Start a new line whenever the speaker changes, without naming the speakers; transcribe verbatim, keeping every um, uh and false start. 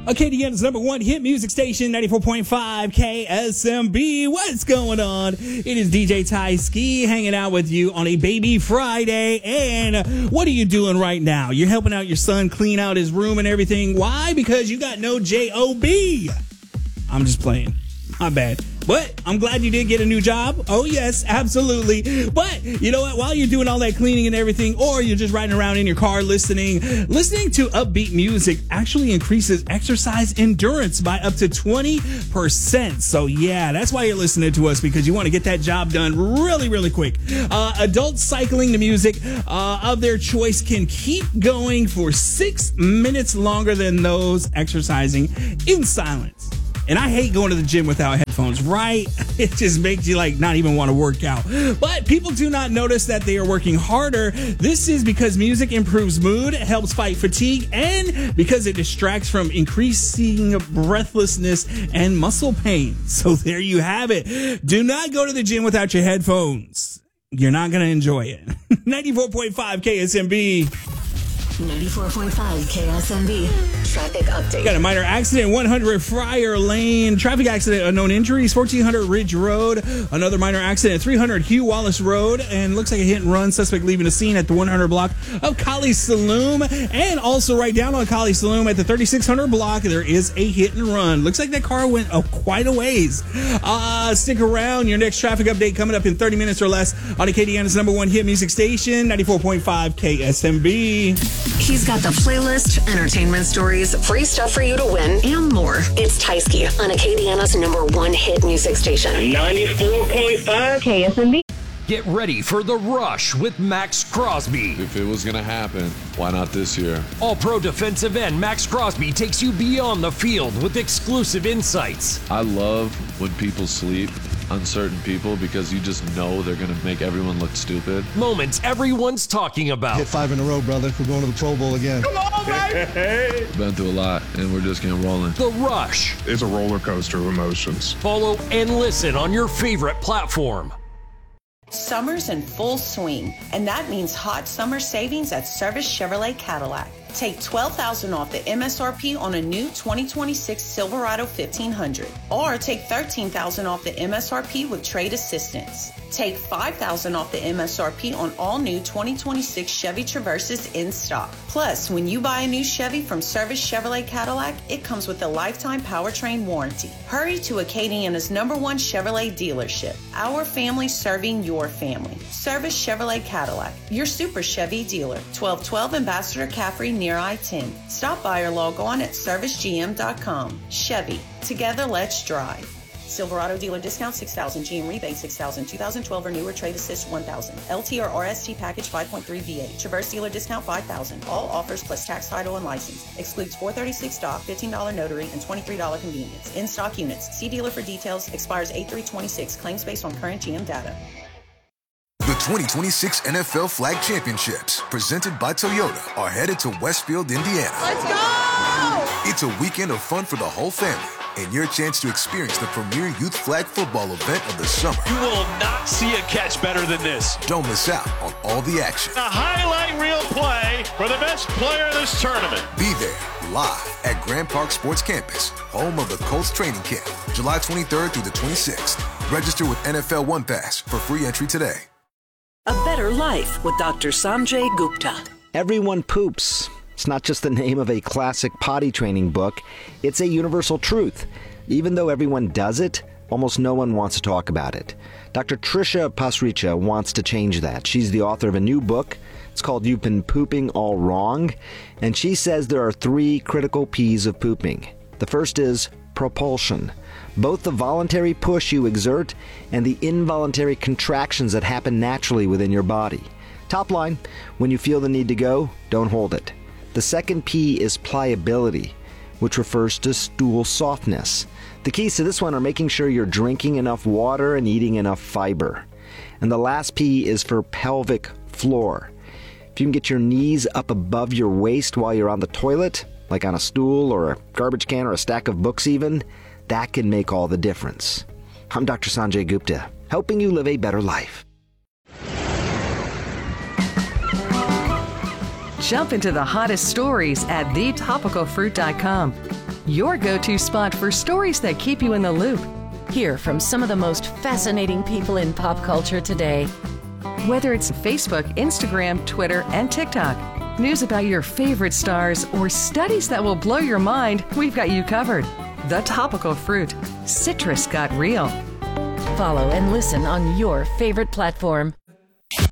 Acadiana's number one hit music station, ninety-four point five K S M B. What's going on? It is D J Ty Ski hanging out with you on a Baby Friday. And what are you doing right now? You're helping out your son clean out his room and everything. Why? Because you got no J O B. I'm just playing. My bad. But I'm glad you did get a new job. Oh, yes, absolutely. But you know what? While you're doing all that cleaning and everything, or you're just riding around in your car listening, listening to upbeat music actually increases exercise endurance by up to twenty percent. So, yeah, that's why you're listening to us, because you want to get that job done really, really quick. Uh, adults cycling to music uh, of their choice can keep going for six minutes longer than those exercising in silence. And I hate going to the gym without headphones, right? It just makes you like not even want to work out. But people do not notice that they are working harder. This is because music improves mood, helps fight fatigue, and because it distracts from increasing breathlessness and muscle pain. So there you have it. Do not go to the gym without your headphones. You're not going to enjoy it. ninety-four point five K S M B.
ninety-four point five K S M B. Traffic update.
Got a minor accident, one hundred Friar Lane. Traffic accident, unknown injuries, fourteen hundred Ridge Road. Another minor accident, three hundred Hugh Wallace Road. And looks like a hit and run. Suspect leaving the scene at the one hundred block of Kali Saloom. And also right down on Kali Saloom at the thirty-six hundred block, there is a hit and run. Looks like that car went oh, quite a ways. Uh, stick around. Your next traffic update coming up in thirty minutes or less on Acadiana's number one hit music station, ninety-four point five K S M B.
He's got the playlist, entertainment stories, free stuff for you to win, and more. It's Tysky on Acadiana's number one hit music station.
ninety-four point five
K S M B.
Get ready for The Rush with Max Crosby.
If it was going to happen, why not this year?
All-pro defensive end Max Crosby takes you beyond the field with exclusive insights.
I love when people sleep on certain people because you just know they're going to make everyone look stupid.
Moments everyone's talking about.
Hit five in a row, brother. We're going to the Pro Bowl again.
Come on, baby!
Been through a lot, and we're just getting rolling.
The Rush.
It's a roller coaster of emotions.
Follow and listen on your favorite platform.
Summer's in full swing, and that means hot summer savings at Service Chevrolet Cadillac. Take twelve thousand dollars off the M S R P on a new twenty twenty-six Silverado fifteen hundred, or take thirteen thousand dollars off the M S R P with trade assistance. Take five thousand dollars off the M S R P on all new twenty twenty-six Chevy Traverses in stock. Plus, when you buy a new Chevy from Service Chevrolet Cadillac, it comes with a lifetime powertrain warranty. Hurry to Acadiana's number one Chevrolet dealership. Our family serving your family. Service Chevrolet Cadillac, your super Chevy dealer. twelve twelve Ambassador Caffrey near I ten. Stop by or log on at service G M dot com. Chevy, together let's drive. Silverado dealer discount six thousand, G M rebate six thousand, two thousand twelve or newer trade assist one thousand, L T or R S T package five point three V eight, Traverse dealer discount five thousand. All offers plus tax, title, and license. Excludes four thirty-six dock, fifteen dollars notary, and twenty-three dollars convenience. In stock units. See dealer for details. Expires eight three twenty-six. Claims based on current G M data.
The twenty twenty-six N F L Flag Championships, presented by Toyota, are headed to Westfield, Indiana.
Let's go!
It's a weekend of fun for the whole family, and your chance to experience the premier youth flag football event of the summer.
You will not see a catch better than this.
Don't miss out on all the action.
A highlight reel play for the best player of this tournament.
Be there, live at Grand Park Sports Campus, home of the Colts training camp, July twenty-third through the twenty-sixth. Register with N F L One Pass for free entry today.
A Better Life with Doctor Sanjay Gupta.
Everyone poops. It's not just the name of a classic potty training book. It's a universal truth. Even though everyone does it, almost no one wants to talk about it. Doctor Trisha Pasricha wants to change that. She's the author of a new book. It's called You've Been Pooping All Wrong. And she says there are three critical P's of pooping. The first is propulsion. Both the voluntary push you exert and the involuntary contractions that happen naturally within your body. Top line, when you feel the need to go, don't hold it. The second P is pliability, which refers to stool softness. The keys to this one are making sure you're drinking enough water and eating enough fiber. And the last P is for pelvic floor. If you can get your knees up above your waist while you're on the toilet, like on a stool or a garbage can or a stack of books even, that can make all the difference. I'm Doctor Sanjay Gupta, helping you live a better life.
Jump into the hottest stories at the topical fruit dot com. your go-to spot for stories that keep you in the loop.
Hear from some of the most fascinating people in pop culture today.
Whether it's Facebook, Instagram, Twitter, and TikTok, news about your favorite stars, or studies that will blow your mind, we've got you covered. The Topical Fruit. Citrus got real.
Follow and listen on your favorite platform.